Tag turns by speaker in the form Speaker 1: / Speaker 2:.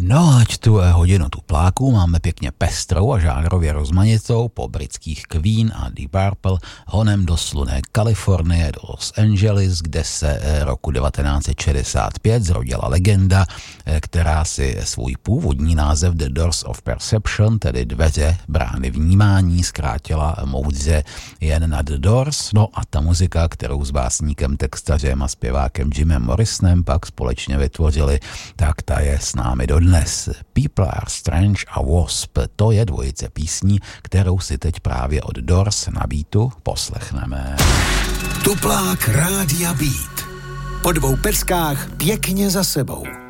Speaker 1: No, ať tu hodinu tupláků máme pěkně pestrou a žánrově rozmanitou po britských Queen a Deep Purple honem do slunné Kalifornie, do Los Angeles, kde se roku 1965 zrodila legenda, která si svůj původní název The Doors of Perception, tedy dveře brány vnímání, zkrátila moudře jen na The Doors. No a ta muzika, kterou s básníkem, textařem a zpěvákem Jimem Morrisonem pak společně vytvořili, tak ta je s námi dodnes. People Are Strange a Wasp, to je dvojice písní, kterou si teď právě od Doors na Beatu poslechneme.
Speaker 2: Tuplák Rádia Beat. Po 2 peskách pěkně za sebou.